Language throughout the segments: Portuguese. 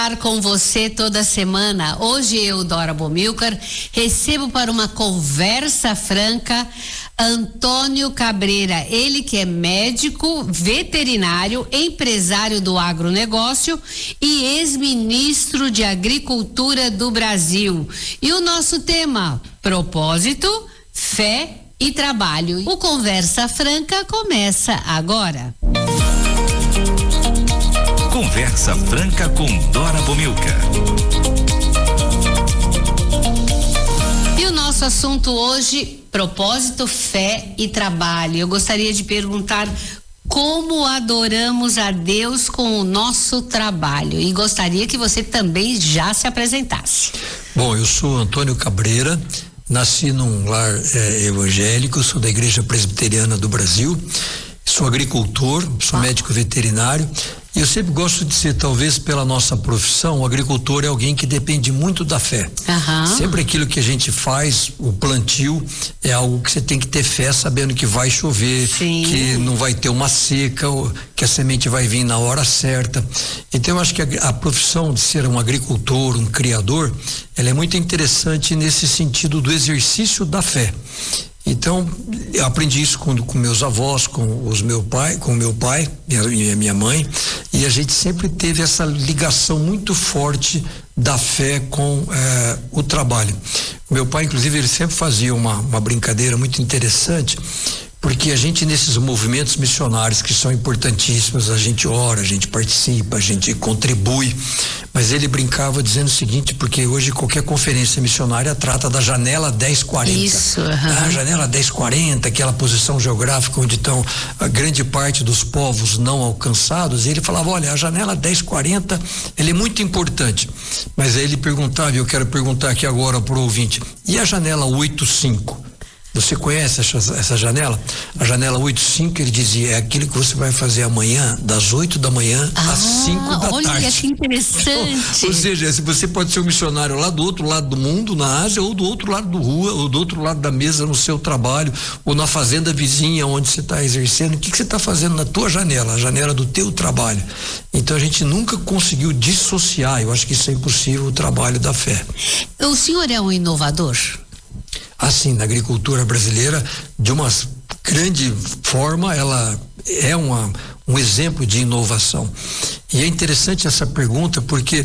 Com você toda semana. Hoje eu, Dora Bomilcar, recebo para uma conversa franca Antônio Cabreira, ele que é médico, veterinário, empresário do agronegócio e ex-ministro de Agricultura do Brasil. E o nosso tema, propósito, fé e trabalho. O Conversa Franca começa agora. Conversa Franca com Dora Bomilcar. E o nosso assunto hoje, propósito, fé e trabalho. Eu gostaria de perguntar como adoramos a Deus com o nosso trabalho. E gostaria que você também já se apresentasse. Bom, eu sou Antônio Cabreira, nasci num lar evangélico, sou da Igreja Presbiteriana do Brasil, sou agricultor, sou médico veterinário. E eu sempre gosto de dizer, talvez pela nossa profissão, o agricultor é alguém que depende muito da fé. Sempre aquilo que a gente faz, o plantio, é algo que você tem que ter fé, sabendo que vai chover, que não vai ter uma seca, que a semente vai vir na hora certa. Então eu acho que a profissão de ser um agricultor, um criador, ela é muito interessante nesse sentido do exercício da fé. Então, eu aprendi isso com meus avós, com meu pai e minha mãe, e a gente sempre teve essa ligação muito forte da fé com o trabalho. Meu pai, inclusive, ele sempre fazia uma brincadeira muito interessante, porque a gente, nesses movimentos missionários que são importantíssimos, a gente ora, a gente participa, a gente contribui, mas ele brincava dizendo o seguinte, porque hoje qualquer conferência missionária trata da janela 1040. Isso. A janela 1040, aquela posição geográfica onde estão a grande parte dos povos não alcançados, e ele falava, olha, a janela 1040, ele é muito importante, mas aí ele perguntava, e eu quero perguntar aqui agora para o ouvinte, e a janela 85? Você conhece essa janela? A janela 85, ele dizia, é aquilo que você vai fazer amanhã, das 8 da manhã às 5 da tarde. Olha que interessante. Ou seja, você pode ser um missionário lá do outro lado do mundo, na Ásia, ou do outro lado da rua, ou do outro lado da mesa no seu trabalho, ou na fazenda vizinha onde você está exercendo. O que você está fazendo na tua janela, a janela do teu trabalho? Então a gente nunca conseguiu dissociar, eu acho que isso é impossível, o trabalho da fé. O senhor é um inovador? Assim, na agricultura brasileira, de uma grande forma, ela é um exemplo de inovação. E é interessante essa pergunta porque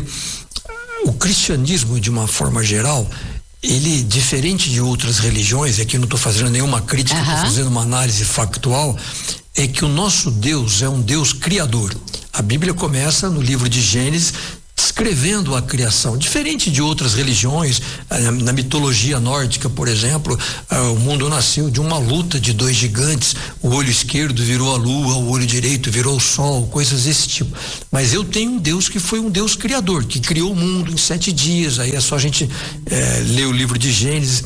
o cristianismo, de uma forma geral, ele, diferente de outras religiões, aqui não estou fazendo nenhuma crítica, estou fazendo uma análise factual, é que o nosso Deus é um Deus criador. A Bíblia começa no livro de Gênesis, descrevendo a criação, diferente de outras religiões. Na mitologia nórdica, por exemplo, o mundo nasceu de uma luta de dois gigantes, o olho esquerdo virou a lua, o olho direito virou o sol, coisas desse tipo. Mas eu tenho um Deus que foi um Deus criador, que criou o mundo em 7 dias, aí é só a gente ler o livro de Gênesis.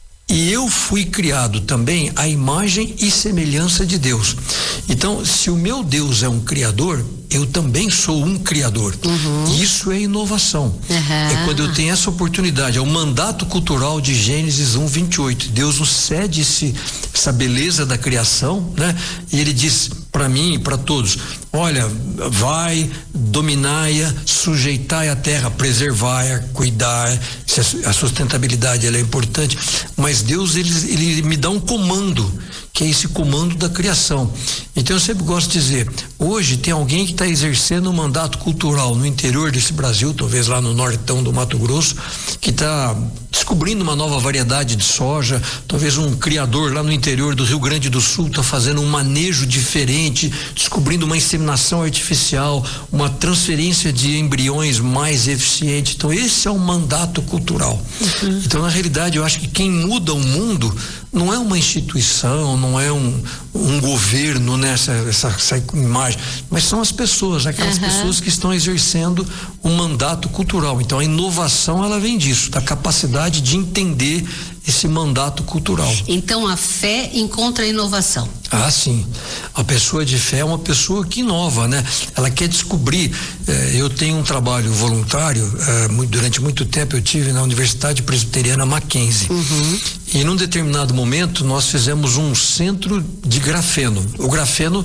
E eu fui criado também à imagem e semelhança de Deus. Então, se o meu Deus é um criador, eu também sou um criador. Isso é inovação. É quando eu tenho essa oportunidade, é o mandato cultural de Gênesis 1:28. Deus nos cede essa beleza da criação, né? E ele diz para mim e para todos, olha, vai, dominai-a, sujeitai a terra, preservai-a, cuidar, a sustentabilidade ela é importante, mas Deus ele me dá um comando, que é esse comando da criação. Então eu sempre gosto de dizer, hoje tem alguém que está exercendo um mandato cultural no interior desse Brasil, talvez lá no nortão do Mato Grosso, que está descobrindo uma nova variedade de soja, talvez um criador lá no interior do Rio Grande do Sul está fazendo um manejo diferente, descobrindo uma inseminação artificial, uma transferência de embriões mais eficiente. Então esse é um mandato cultural. Então na realidade eu acho que quem muda o mundo não é uma instituição, não é um governo nessa imagem, mas são as pessoas, aquelas pessoas que estão exercendo um mandato cultural. Então a inovação ela vem disso, da capacidade de entender esse mandato cultural. Então a fé encontra a inovação. Ah, sim. A pessoa de fé é uma pessoa que inova, né? Ela quer descobrir. Eu tenho um trabalho voluntário, durante muito tempo eu tive na Universidade Presbiteriana Mackenzie. E num determinado momento nós fizemos um centro de grafeno. O grafeno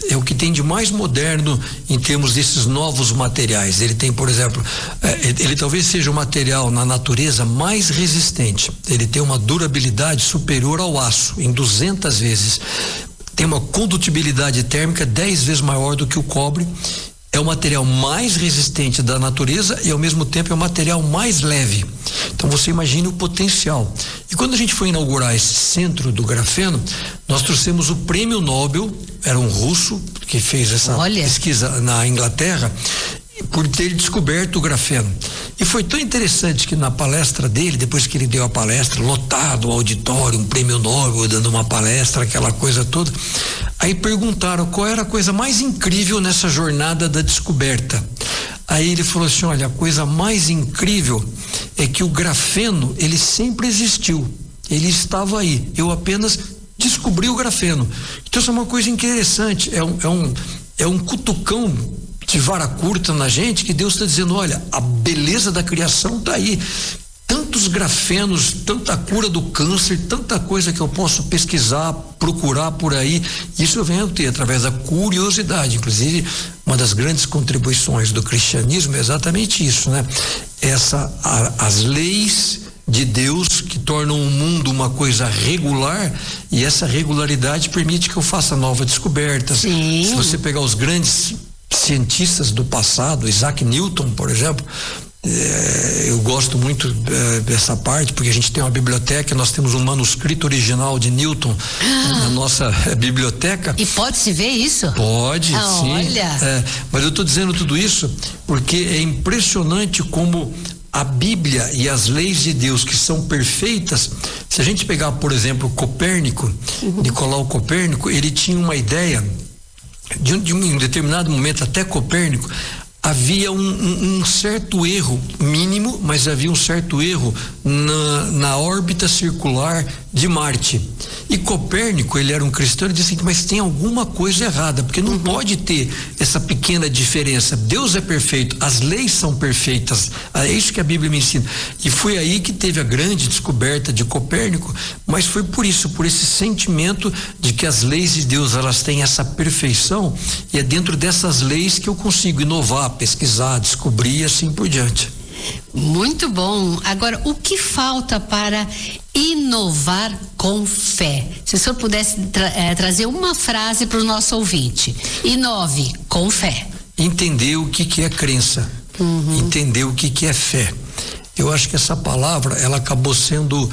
é o que tem de mais moderno em termos desses novos materiais. Ele tem, por exemplo, ele talvez seja o material na natureza mais resistente. Ele tem uma durabilidade superior ao aço, em 200 vezes. Tem uma condutibilidade térmica 10 vezes maior do que o cobre. É o material mais resistente da natureza e ao mesmo tempo é o material mais leve. Então você imagina o potencial. E quando a gente foi inaugurar esse centro do grafeno, nós trouxemos o prêmio Nobel, era um russo que fez essa pesquisa na Inglaterra, por ter descoberto o grafeno. E foi tão interessante que na palestra dele, depois que ele deu a palestra, lotado o auditório, um prêmio Nobel dando uma palestra, aquela coisa toda, aí perguntaram qual era a coisa mais incrível nessa jornada da descoberta. Aí ele falou assim, olha, a coisa mais incrível é que o grafeno, ele sempre existiu, ele estava aí, eu apenas descobri o grafeno. Então isso é uma coisa interessante, é um cutucão de vara curta na gente, que Deus está dizendo, olha, a beleza da criação está aí, tantos grafenos, tanta cura do câncer, tanta coisa que eu posso pesquisar, procurar por aí. Isso eu venho a ter através da curiosidade. Inclusive, uma das grandes contribuições do cristianismo é exatamente isso, né? As leis de Deus que tornam o mundo uma coisa regular, e essa regularidade permite que eu faça novas descobertas. Sim. Se você pegar os grandes cientistas do passado, Isaac Newton, por exemplo, eu gosto muito dessa parte, porque a gente tem uma biblioteca, nós temos um manuscrito original de Newton na nossa biblioteca. E pode se ver isso? Pode, sim. Olha. Mas eu estou dizendo tudo isso porque é impressionante como a Bíblia e as leis de Deus, que são perfeitas. Se a gente pegar, por exemplo, Copérnico, Nicolau Copérnico, ele tinha uma ideia de um determinado momento, até Copérnico, havia um certo erro mínimo, mas havia um certo erro na órbita circular de Marte. E Copérnico, ele era um cristão, ele disse assim, mas tem alguma coisa errada, porque não pode ter essa pequena diferença. Deus é perfeito, as leis são perfeitas, é isso que a Bíblia me ensina. E foi aí que teve a grande descoberta de Copérnico, mas foi por isso, por esse sentimento de que as leis de Deus, elas têm essa perfeição, e é dentro dessas leis que eu consigo inovar, pesquisar, descobrir e assim por diante. Muito bom. Agora, o que falta para inovar com fé? Se o senhor pudesse trazer uma frase para o nosso ouvinte: inove com fé. Entender o que é crença, entender o que é fé. Eu acho que essa palavra, ela acabou sendo,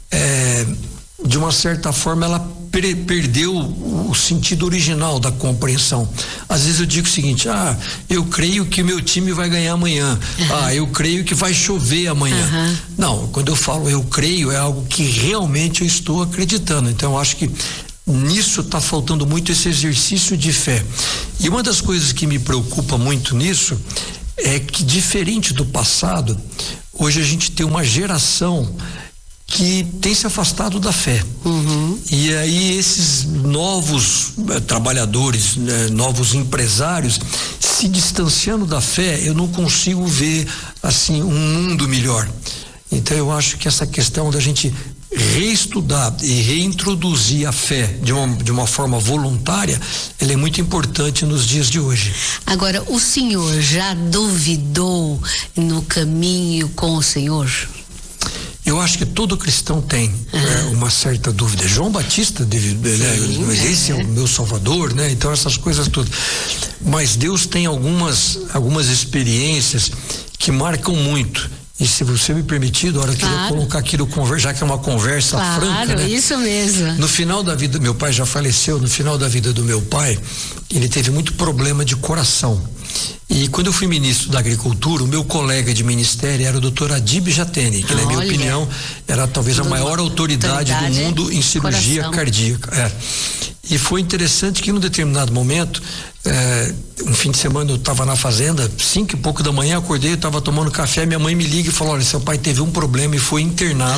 de uma certa forma, ela perdeu o sentido original da compreensão. Às vezes eu digo o seguinte, eu creio que meu time vai ganhar amanhã, eu creio que vai chover amanhã. Não, quando eu falo eu creio, é algo que realmente eu estou acreditando. Então eu acho que nisso está faltando muito esse exercício de fé. E uma das coisas que me preocupa muito nisso é que, diferente do passado, hoje a gente tem uma geração que tem se afastado da fé. E aí esses novos trabalhadores, novos empresários, se distanciando da fé, eu não consigo ver assim um mundo melhor. Então eu acho que essa questão da gente reestudar e reintroduzir a fé de uma forma voluntária, ela é muito importante nos dias de hoje. Agora, o senhor já duvidou no caminho com o Senhor? Eu acho que todo cristão tem uma certa dúvida. João Batista, esse é o meu Salvador, né? Então essas coisas todas. Mas Deus tem algumas experiências que marcam muito. E se você me permitir, Dora, eu queria colocar aqui no já que é uma conversa franca, né? Isso mesmo. No final da vida, meu pai já faleceu, no final da vida do meu pai, ele teve muito problema de coração. E quando eu fui ministro da Agricultura, o meu colega de ministério era o Dr. Adib Jatene, que na minha opinião era talvez a maior autoridade do mundo em cirurgia cardíaca. E foi interessante que num determinado momento Um fim de semana eu estava na fazenda, 5 e pouco da manhã, acordei, eu estava tomando café, minha mãe me liga e falou: olha, seu pai teve um problema e foi internado,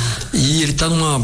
e ele está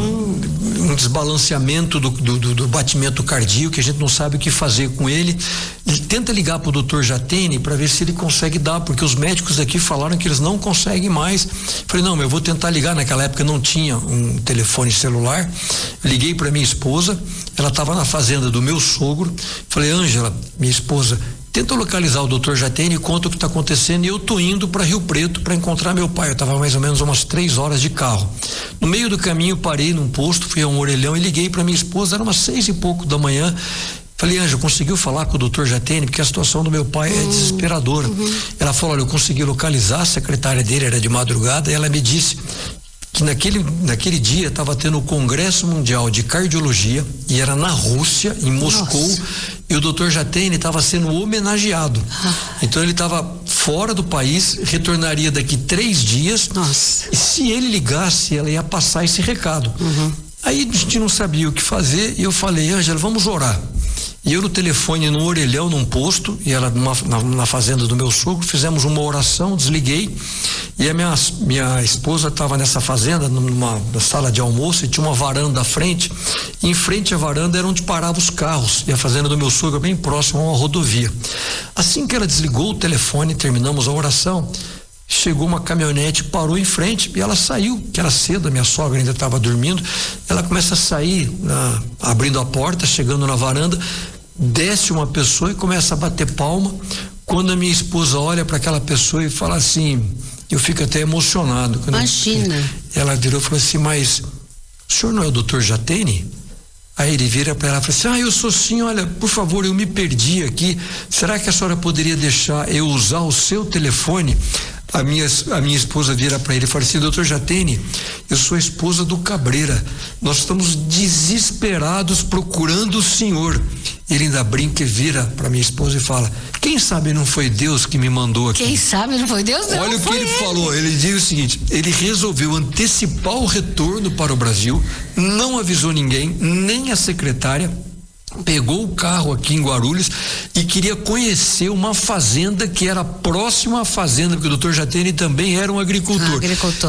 um desbalanceamento do batimento cardíaco, que a gente não sabe o que fazer com ele. Ele tenta ligar para o Dr. Jatene para ver se ele consegue dar, porque os médicos aqui falaram que eles não conseguem mais. Falei: não, eu vou tentar ligar. Naquela época não tinha um telefone celular. Liguei para minha esposa, ela estava na fazenda do meu sogro. Falei: Ângela, minha esposa, tenta localizar o Dr. Jatene e conta o que está acontecendo, e eu tô indo para Rio Preto para encontrar meu pai. Eu estava mais ou menos umas 3 horas de carro. No meio do caminho parei num posto, fui a um orelhão e liguei para minha esposa, era umas 6 e pouco da manhã. Falei: Ângela, conseguiu falar com o Dr. Jatene? Porque a situação do meu pai é desesperadora. Ela falou: olha, eu consegui localizar, a secretária dele era de madrugada, e ela me disse que naquele dia estava tendo o Congresso Mundial de Cardiologia, e era na Rússia, em Moscou. Nossa. E o Dr. Jatene estava sendo homenageado. Então ele estava fora do país, retornaria daqui 3 dias. Nossa. E se ele ligasse, ela ia passar esse recado. Aí a gente não sabia o que fazer, e eu falei: Ângela, vamos orar. E eu no telefone, num orelhão, num posto, e ela na fazenda do meu sogro, fizemos uma oração, desliguei, e a minha esposa estava nessa fazenda, numa sala de almoço, e tinha uma varanda à frente, e em frente à varanda era onde paravam os carros, e a fazenda do meu sogro é bem próxima a uma rodovia. Assim que ela desligou o telefone, terminamos a oração, chegou uma caminhonete, parou em frente, e ela saiu, que era cedo, a minha sogra ainda estava dormindo. Ela começa a sair, abrindo a porta, chegando na varanda, desce uma pessoa e começa a bater palma. Quando a minha esposa olha para aquela pessoa e fala assim, eu fico até emocionado. Imagina. Ela virou e falou assim: mas o senhor não é o Dr. Jatene? Aí ele vira para ela e fala assim: eu sou sim, olha, por favor, eu me perdi aqui, será que a senhora poderia deixar eu usar o seu telefone? A minha esposa vira para ele e fala assim: Dr. Jatene, eu sou a esposa do Cabreira, nós estamos desesperados procurando o senhor. Ele ainda brinca e vira para minha esposa e fala: quem sabe não foi Deus que me mandou aqui? Quem sabe não foi Deus? Não, olha o que ele falou. Ele diz o seguinte: ele resolveu antecipar o retorno para o Brasil, não avisou ninguém, nem a secretária, pegou o carro aqui em Guarulhos e queria conhecer uma fazenda que era próxima à fazenda, porque o Dr. Jatene também era um agricultor.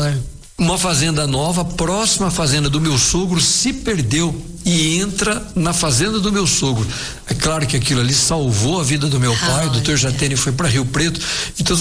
Uma fazenda nova, próxima à fazenda do meu sogro, se perdeu e entra na fazenda do meu sogro. É claro que aquilo ali salvou a vida do meu pai. O Dr. Jatene foi para Rio Preto. Então,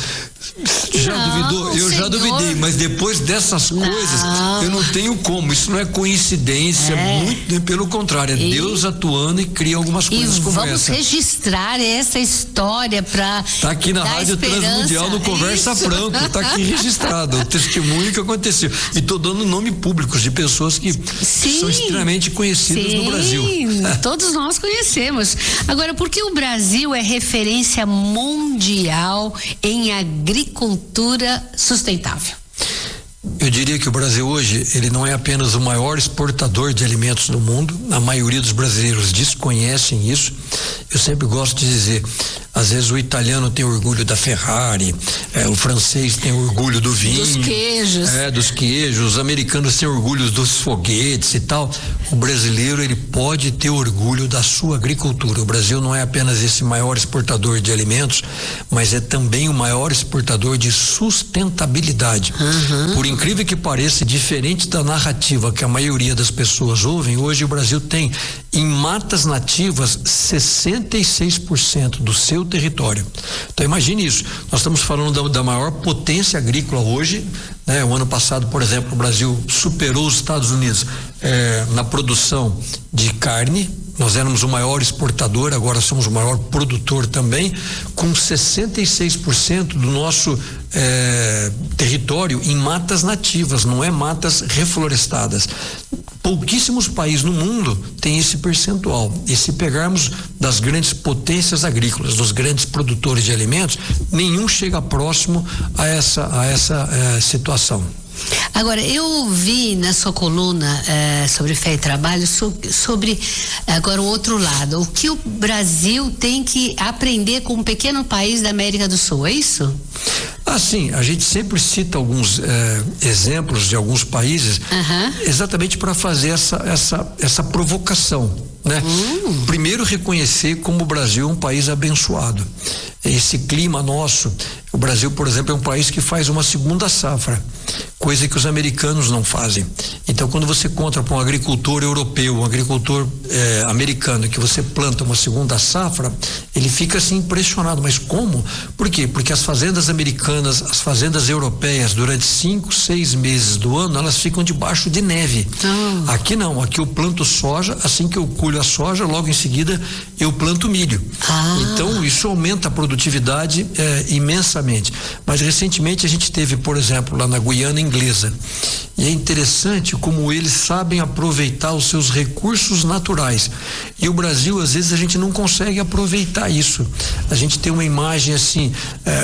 já duvidou? Eu já duvidei, mas depois dessas coisas, eu não tenho como. Isso não é coincidência, muito pelo contrário, é Deus atuando e cria algumas coisas como essa. Vamos registrar essa história para tá aqui na Rádio Transmundial, no Conversa Franco, tá aqui registrado o testemunho que aconteceu. E tô dando nome públicos de pessoas que são extremamente conhecidas no Brasil. Todos nós conhecemos. Agora, por que o Brasil é referência mundial em agricultura sustentável? Eu diria que o Brasil hoje, ele não é apenas o maior exportador de alimentos do mundo. A maioria dos brasileiros desconhecem isso. Eu sempre gosto de dizer, às vezes o italiano tem orgulho da Ferrari, o francês tem orgulho do vinho, dos queijos, os americanos têm orgulho dos foguetes e tal. O brasileiro, ele pode ter orgulho da sua agricultura. O Brasil não é apenas esse maior exportador de alimentos, mas é também o maior exportador de sustentabilidade. Por incrível que pareça, diferente da narrativa que a maioria das pessoas ouvem, hoje o Brasil tem em matas nativas 66% do seu território. Então imagine isso, nós estamos falando da maior potência agrícola hoje, né? O ano passado, por exemplo, o Brasil superou os Estados Unidos na produção de carne. Nós éramos o maior exportador, agora somos o maior produtor também, com 66% do nosso território em matas nativas, não é matas reflorestadas. Pouquíssimos países no mundo têm esse percentual. E se pegarmos das grandes potências agrícolas, dos grandes produtores de alimentos, nenhum chega próximo a essa situação. Agora, eu vi na sua coluna sobre fé e trabalho sobre agora o outro lado, o que o Brasil tem que aprender com um pequeno país da América do Sul, é isso? Sim, a gente sempre cita alguns exemplos de alguns países, exatamente para fazer essa provocação, né? Primeiro, reconhecer como o Brasil é um país abençoado. Esse clima nosso, o Brasil, por exemplo, é um país que faz uma segunda safra, coisa que os americanos não fazem. Então, quando você conta para um agricultor europeu, um agricultor americano, que você planta uma segunda safra, ele fica assim impressionado. Mas como? Por quê? Porque as fazendas americanas, as fazendas europeias, durante 5, 6 meses do ano, elas ficam debaixo de neve. Aqui não, aqui eu planto soja, assim que eu colho a soja, logo em seguida eu planto milho. Então, isso aumenta a produtividade imensamente. Mas recentemente a gente teve, por exemplo, lá na Guiana Inglesa, e é interessante como eles sabem aproveitar os seus recursos naturais. E o Brasil, às vezes, a gente não consegue aproveitar isso. A gente tem uma imagem assim,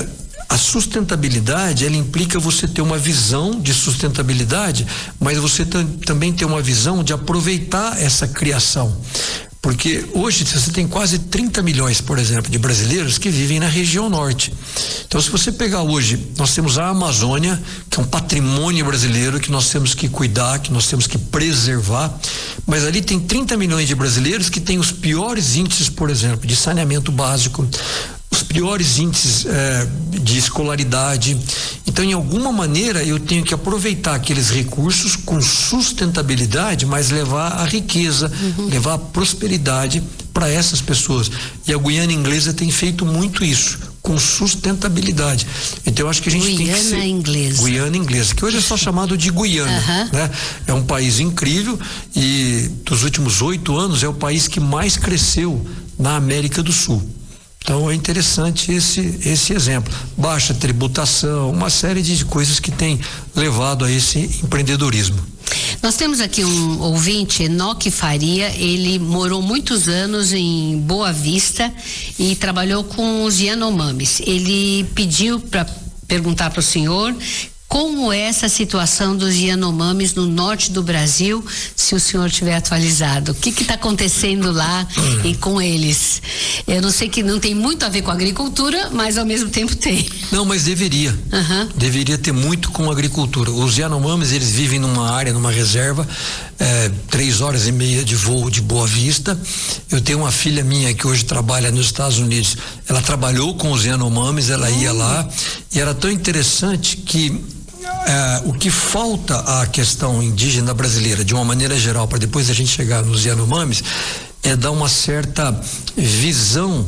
a sustentabilidade, ela implica você ter uma visão de sustentabilidade, mas você também ter uma visão de aproveitar essa criação. Porque hoje você tem quase 30 milhões, por exemplo, de brasileiros que vivem na região norte. Então, se você pegar hoje, nós temos a Amazônia, que é um patrimônio brasileiro que nós temos que cuidar, que nós temos que preservar, mas ali tem 30 milhões de brasileiros que têm os piores índices, por exemplo, de saneamento básico, os piores índices de escolaridade. Então, em alguma maneira, eu tenho que aproveitar aqueles recursos com sustentabilidade, mas levar a riqueza, levar a prosperidade para essas pessoas. E a Guiana Inglesa tem feito muito isso, com sustentabilidade. Então, eu acho que a gente tem que ser... Guiana Inglesa, que hoje é só chamado de Guiana, né? É um país incrível e dos últimos 8 anos é o país que mais cresceu na América do Sul. Então é interessante esse exemplo. Baixa tributação, uma série de coisas que tem levado a esse empreendedorismo. Nós temos aqui um ouvinte, Enoque Faria, ele morou muitos anos em Boa Vista e trabalhou com os Yanomamis. Ele pediu para perguntar para o senhor como é essa situação dos Yanomamis no norte do Brasil, se o senhor tiver atualizado. O que está acontecendo lá e com eles? Eu não sei que não tem muito a ver com a agricultura, mas ao mesmo tempo tem. Não, mas deveria. Deveria ter muito com a agricultura. Os Yanomamis, eles vivem numa área, numa reserva, 3 horas e meia de voo de Boa Vista. Eu tenho uma filha minha que hoje trabalha nos Estados Unidos. Ela trabalhou com os Yanomamis, ela ia lá, e era tão interessante que o que falta à questão indígena brasileira, de uma maneira geral, para depois a gente chegar nos Yanomamis, é dar uma certa visão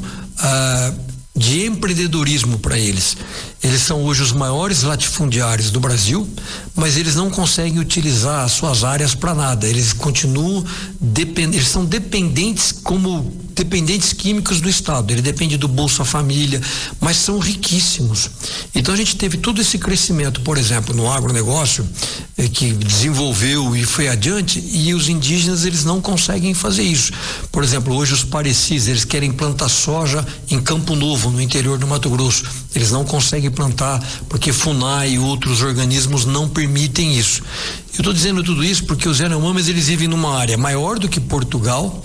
de empreendedorismo para eles. Eles são hoje os maiores latifundiários do Brasil, mas eles não conseguem utilizar as suas áreas para nada. Eles continuam eles são dependentes como dependentes químicos do Estado. Ele depende do Bolsa Família, mas são riquíssimos. Então a gente teve todo esse crescimento, por exemplo, no agronegócio, que desenvolveu e foi adiante, e os indígenas eles não conseguem fazer isso. Por exemplo, hoje os parecis, eles querem plantar soja em Campo Novo, no interior do Mato Grosso. Eles não conseguem plantar porque FUNAI e outros organismos não permitem isso. Eu estou dizendo tudo isso porque os Yanomamis eles vivem numa área maior do que Portugal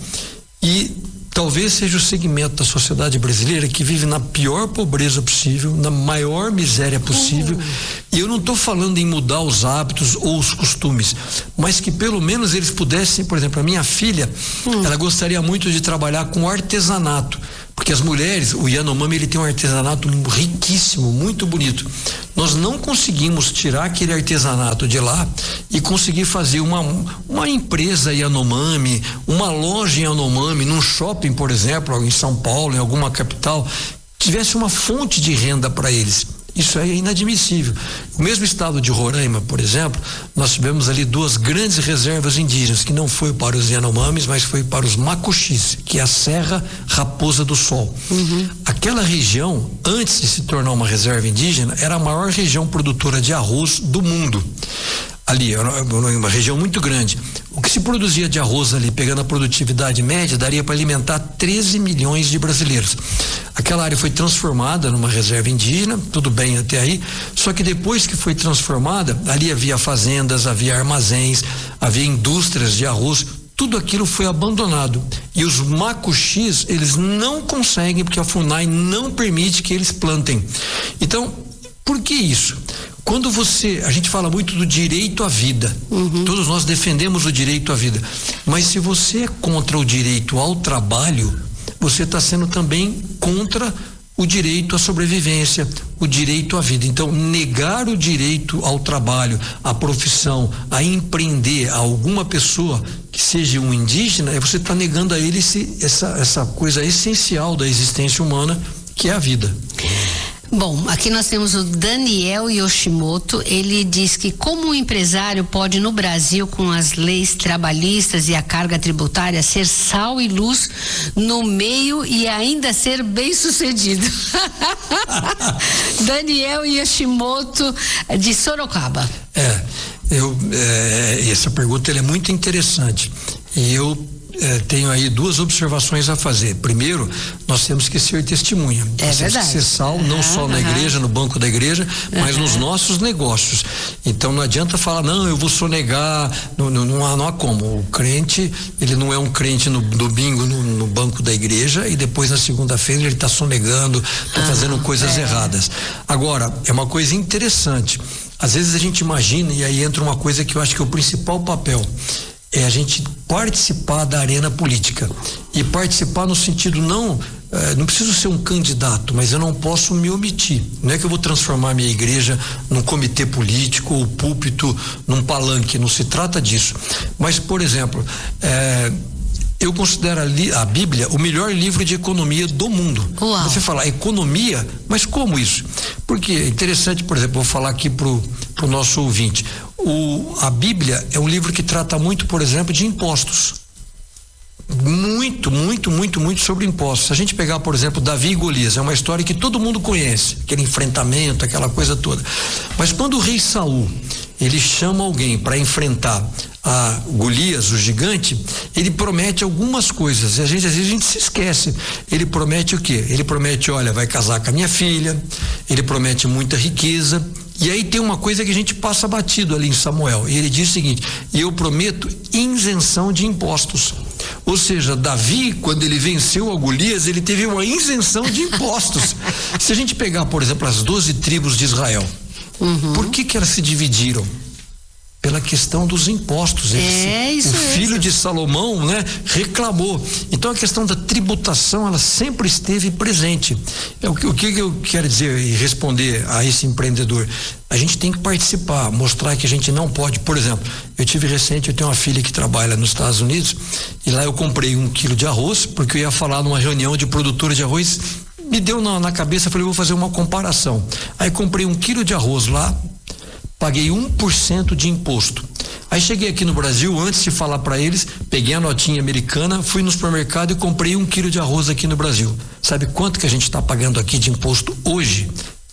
e talvez seja o segmento da sociedade brasileira que vive na pior pobreza possível, na maior miséria possível. E eu não estou falando em mudar os hábitos ou os costumes, mas que pelo menos eles pudessem, por exemplo, a minha filha, ela gostaria muito de trabalhar com artesanato. Porque as mulheres, o Yanomami, ele tem um artesanato riquíssimo, muito bonito. Nós não conseguimos tirar aquele artesanato de lá e conseguir fazer uma empresa Yanomami, uma loja Yanomami, num shopping, por exemplo, em São Paulo, em alguma capital, tivesse uma fonte de renda para eles. Isso é inadmissível. O mesmo estado de Roraima, por exemplo, nós tivemos ali 2 grandes reservas indígenas, que não foi para os Yanomamis, mas foi para os Macuxis, que é a Serra Raposa do Sol. Aquela região, antes de se tornar uma reserva indígena, era a maior região produtora de arroz do mundo. Ali, era uma região muito grande. O que se produzia de arroz ali, pegando a produtividade média, daria para alimentar 13 milhões de brasileiros. Aquela área foi transformada numa reserva indígena, tudo bem até aí, só que depois que foi transformada, ali havia fazendas, havia armazéns, havia indústrias de arroz, tudo aquilo foi abandonado. E os Macuxis, eles não conseguem, porque a FUNAI não permite que eles plantem. Então, Por que isso? Quando a gente fala muito do direito à vida, todos nós defendemos o direito à vida, mas se você é contra o direito ao trabalho, você está sendo também contra o direito à sobrevivência, o direito à vida. Então, negar o direito ao trabalho, à profissão, a empreender a alguma pessoa que seja um indígena, você está negando a ele essa coisa essencial da existência humana, que é a vida. Bom, aqui nós temos o Daniel Yoshimoto. Ele diz que como um empresário pode no Brasil, com as leis trabalhistas e a carga tributária, ser sal e luz no meio e ainda ser bem sucedido. Daniel Yoshimoto, de Sorocaba. Essa pergunta é muito interessante e eu tenho aí duas observações a fazer. Primeiro, nós temos que ser testemunha. Nós temos que ser sal, não só na igreja, no banco da igreja, mas nos nossos negócios. Então não adianta falar, não, eu vou sonegar, não há como. O crente, ele não é um crente no domingo no banco da igreja e depois na segunda-feira ele está sonegando, está fazendo coisas erradas. Agora, é uma coisa interessante. Às vezes a gente imagina, e aí entra uma coisa que eu acho que é o principal papel, é a gente participar da arena política. E participar no sentido não preciso ser um candidato, mas eu não posso me omitir. Não é que eu vou transformar minha igreja num comitê político ou púlpito num palanque, não se trata disso. Mas, por exemplo, eu considero a Bíblia o melhor livro de economia do mundo. Uau. Você fala economia, mas como isso? Porque é interessante, por exemplo, vou falar aqui pro nosso ouvinte. A Bíblia é um livro que trata muito, por exemplo, de impostos. Muito sobre impostos. Se a gente pegar, por exemplo, Davi e Golias, é uma história que todo mundo conhece, aquele enfrentamento, aquela coisa toda. Mas quando o rei Saul, ele chama alguém para enfrentar a Golias, o gigante, ele promete algumas coisas, e às vezes a gente se esquece. Ele promete o quê? Ele promete, olha, vai casar com a minha filha, ele promete muita riqueza. E aí tem uma coisa que a gente passa batido ali em Samuel, e ele diz o seguinte: e eu prometo isenção de impostos. Ou seja, Davi, quando ele venceu a Golias, ele teve uma isenção de impostos. Se a gente pegar, por exemplo, as 12 tribos de Israel, por que elas se dividiram? Pela questão dos impostos. O filho de Salomão, né, reclamou. Então a questão da tributação, ela sempre esteve presente. O que eu quero dizer e responder a esse empreendedor? A gente tem que participar, mostrar que a gente não pode. Por exemplo, eu tenho uma filha que trabalha nos Estados Unidos, e lá eu comprei 1 quilo de arroz, porque eu ia falar numa reunião de produtores de arroz, me deu na cabeça, falei, vou fazer uma comparação. Aí comprei 1 quilo de arroz lá, paguei 1% de imposto. Aí cheguei aqui no Brasil, antes de falar para eles, peguei a notinha americana, fui no supermercado e comprei 1 quilo de arroz aqui no Brasil. Sabe quanto que a gente está pagando aqui de imposto hoje?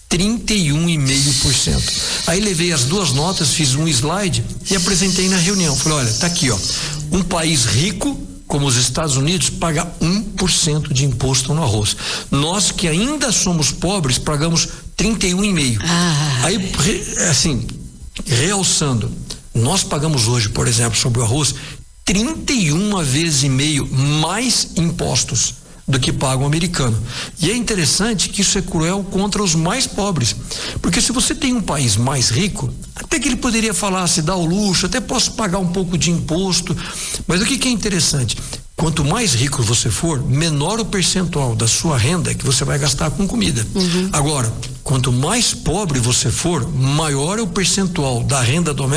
31,5%. Aí levei as duas notas, fiz um slide e apresentei na reunião. Falei, olha, tá aqui, ó. Um país rico como os Estados Unidos paga 1% de imposto no arroz. Nós que ainda somos pobres pagamos 31,5%. Aí, assim, realçando, nós pagamos hoje, por exemplo, sobre o arroz, 31,5 vezes mais impostos do que paga o americano. E é interessante que isso é cruel contra os mais pobres, porque se você tem um país mais rico, até que ele poderia falar, se dá o luxo, até posso pagar um pouco de imposto, mas o que é interessante? Quanto mais rico você for, menor o percentual da sua renda que você vai gastar com comida. Agora, quanto mais pobre você for, maior é o percentual da renda doméstica